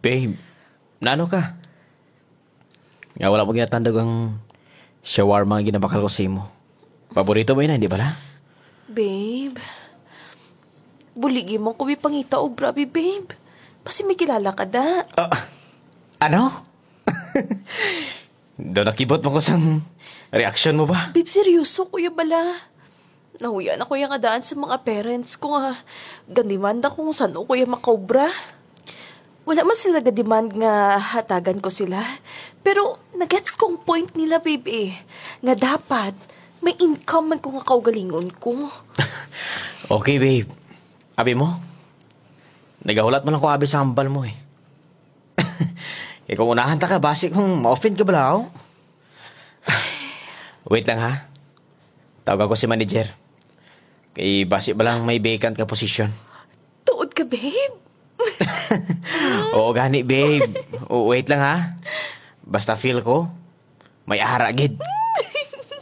Babe, naano ka? Nga wala mo ginatandog ang shawarma nga ginabakal ko sa imo. Paborito mo yun, hindi bala? Babe, buligi mo kuwi pangita og grabe, babe. Pasi may kilala ka da. Ano? Doon nakibot mo ko sang reaksyon mo ba? Babe, seryoso, kuya bala. Nahuya na kuya nga daan sa mga parents ko nga. Ganimanda kung saan o kuya makobra. Wala man sila ga-demand nga hatagan ko sila. Pero nagets kong point nila, babe. Nga dapat may income man ko nga kaugalingon ko. Okay, babe. Abi mo? Nagahulat mo lang ko abi sa hambal mo eh. Eh kung unahan ta ka, basi kung ma-offend ka bala ako. Wait lang ha. Tawagan ko si manager. Kay basi ba lang may vacant ka position. Tuod ka, babe. Oo gani, babe. Wait lang ha. Basta feel ko, may ara gid.